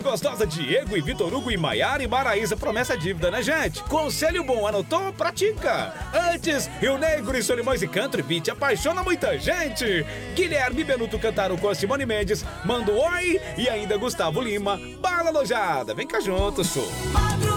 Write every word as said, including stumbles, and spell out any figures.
Gostosa, Diego e Vitor Hugo e Maiara e Maraísa. Promessa é dívida, né, gente? Conselho bom, anotou? Pratica. Antes, Rio Negro e Solimões e Country Beat apaixona muita gente. Guilherme Benuto cantaram com a Simone Mendes, Manda um Oi e ainda Gustavo Lima, Bala Lojada. Vem cá junto, show.